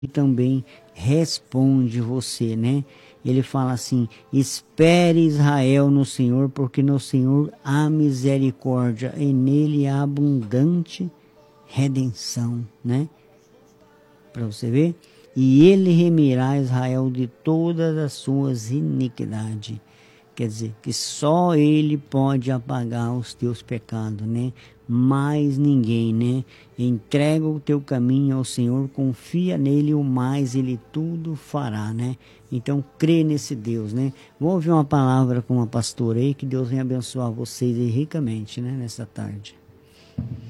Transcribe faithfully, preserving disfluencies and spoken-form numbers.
e também responde você, né? Ele fala assim: espere Israel no Senhor, porque no Senhor há misericórdia, e nele há abundante redenção, né? Para você ver. E ele remirá Israel de todas as suas iniquidades. Quer dizer, que só ele pode apagar os teus pecados, né? Mais ninguém, né? Entrega o teu caminho ao Senhor, confia nele, o mais ele tudo fará, né? Então, crê nesse Deus, né? Vou ouvir uma palavra com uma pastora aí, que Deus venha abençoar vocês aí ricamente, né? Nessa tarde.